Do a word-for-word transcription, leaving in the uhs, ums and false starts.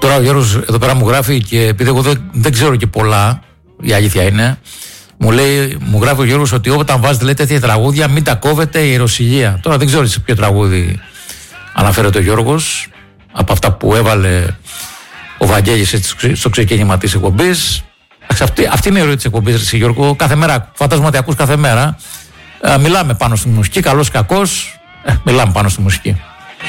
Τώρα ο Γιώργος εδώ πέρα μου γράφει, και επειδή εγώ δεν, δεν ξέρω και πολλά, η αλήθεια είναι, μου λέει, μου γράφει ο Γιώργος ότι όταν βάζετε, λέει, τέτοια τραγούδια μην τα κόβετε η ιεροσυλία. Τώρα δεν ξέρω σε ποιο τραγούδι αναφέρεται ο Γιώργος από αυτά που έβαλε ο Βαγγέλης στο ξεκίνημα της εκπομπής. Αυτή, αυτή είναι η ροή της εκπομπής, Γιώργο. Κάθε μέρα, φαντάζομαι ότι ακούς κάθε μέρα. Ε, μιλάμε πάνω στη μουσική, καλός ή κακός, ε, μιλάμε πάνω στη μουσική.